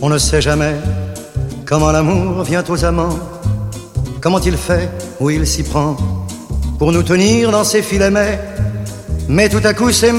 On ne sait jamais comment l'amour vient aux amants, comment il fait, où il s'y prend pour nous tenir dans ses filets, mais tout à coup c'est